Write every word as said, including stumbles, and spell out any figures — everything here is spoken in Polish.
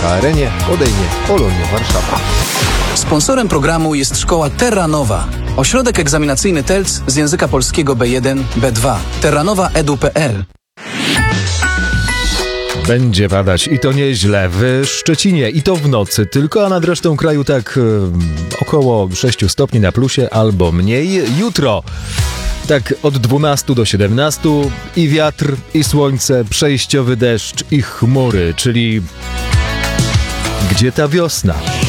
K Arenie podejmie Polonię Warszawa. Sponsorem programu jest szkoła Terranowa. Ośrodek egzaminacyjny T E L C z języka polskiego B jeden B dwa. terranowa kropka edu kropka pe el. Będzie padać i to nieźle w Szczecinie i to w nocy tylko, a nad resztą kraju tak e, około sześć stopni na plusie albo mniej. Jutro tak od dwunastu do siedemnastu i wiatr, i słońce, przejściowy deszcz i chmury, czyli gdzie ta wiosna?